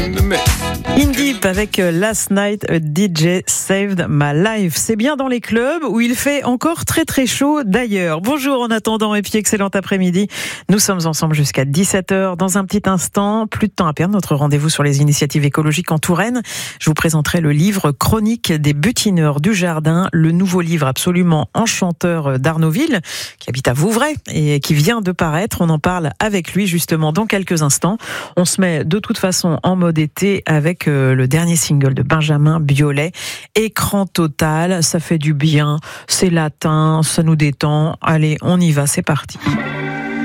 In Deep avec Last Night a DJ Saved My Life. C'est bien dans les clubs où il fait encore très très chaud d'ailleurs. Bonjour en attendant et puis excellent après-midi. Nous sommes ensemble jusqu'à 17h. Dans un petit instant, plus de temps à perdre, notre rendez-vous sur les initiatives écologiques en Touraine. Je vous présenterai le livre Chronique des butineurs du jardin, le nouveau livre absolument enchanteur d'Arnaudville, qui habite à Vouvray et qui vient de paraître. On en parle avec lui justement dans quelques instants. On se met de toute façon en mode été avec le dernier single de Benjamin Biolay, Écran total, ça fait du bien, c'est latin, ça nous détend. Allez, on y va, c'est parti.